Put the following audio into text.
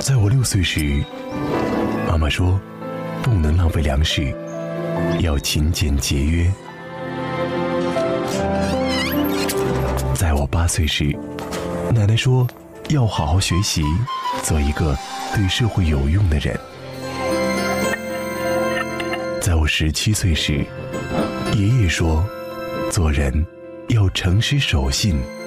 在我6岁时，妈妈说不能浪费粮食，要勤俭节约。在我8岁时，奶奶说要好好学习，做一个对社会有用的人。在我17岁时，爷爷说做人要诚实守信，